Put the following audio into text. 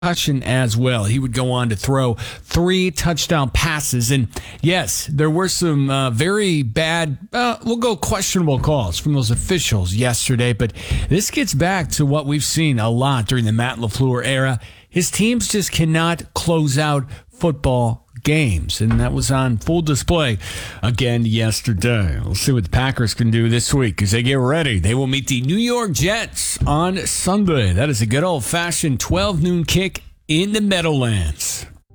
concussion as well. He would go on to throw 3 touchdown passes. And yes, there were some very bad, we'll go questionable calls from those officials yesterday. But this gets back to what we've seen a lot during the Matt LaFleur era. His teams just cannot close out football games, and that was on full display again yesterday. We'll see what the Packers can do this week as they get ready. They will meet the New York Jets on Sunday. That is a good old-fashioned 12 noon kick in the Meadowlands.